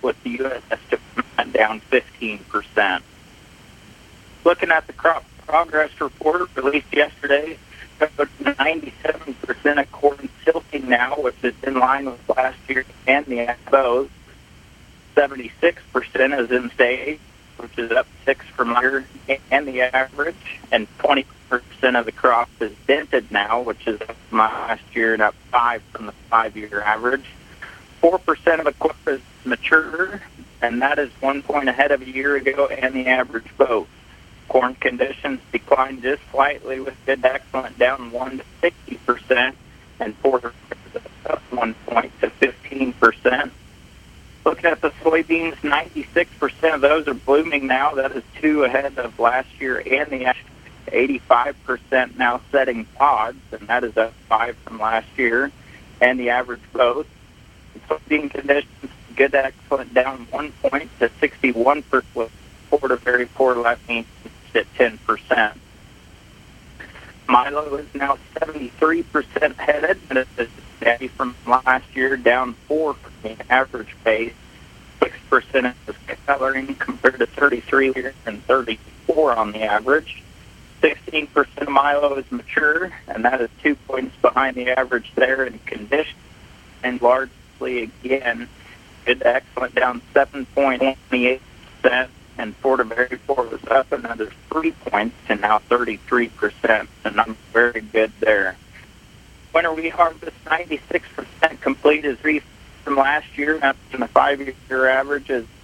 with the U.S. estimate down 15%. Looking at the crop progress report released yesterday, 97% of corn silting now, which is in line with last year and the both. 76% is in stage, which is up 6 from last year and the average, and 20% of the crop is dented now, which is up from last year and up 5 from the 5-year average. 4% of the crop is mature, and that is 1 point ahead of a year ago and the average both. Corn conditions declined just slightly, with good to excellent down 1 to 60%, and poor up 1 point to 15%. Looking at the soybeans, 96% of those are blooming now. That is 2 ahead of last year and the average. 85% now setting pods, and that is up 5 from last year and the average both. Soybean conditions, good to excellent down 1 point to 61%, with poor to very poor left-hand at 10%. Milo is now 73% headed, and it is steady from last year, down 4 from the average pace. 6% is coloring compared to 33 and 34 on the average. 16% of Milo is mature, and that is 2 points behind the average there in condition, and largely again, good to excellent down 7.28%. And poor to very poor was up another 3 points to now 33%, and I'm very good there. Winter wheat harvest, 96% complete, is 3 from last year, up to the 5-year average is